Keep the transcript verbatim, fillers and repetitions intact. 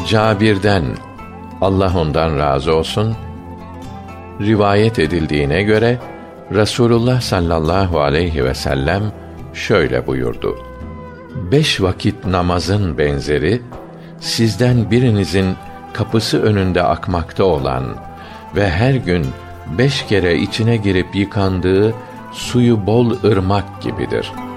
Cabir'den, Allah ondan razı olsun, rivayet edildiğine göre Resulullah sallallahu aleyhi ve sellem şöyle buyurdu: Beş vakit namazın benzeri, sizden birinizin kapısı önünde akmakta olan ve her gün beş kere içine girip yıkandığı suyu bol ırmak gibidir.